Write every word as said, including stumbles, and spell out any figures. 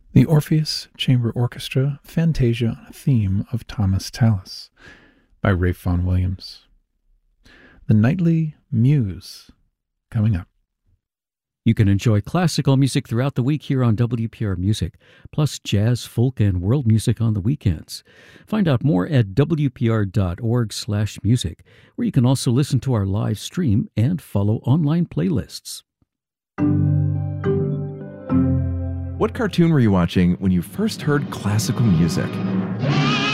The Orpheus Chamber Orchestra Fantasia on a Theme of Thomas Tallis by Ralph Vaughan Williams. The Nightly Muse coming up. You can enjoy classical music throughout the week here on W P R Music, plus jazz, folk, and world music on the weekends. Find out more at w p r dot org slash music, where you can also listen to our live stream and follow online playlists. What cartoon were you watching when you first heard classical music?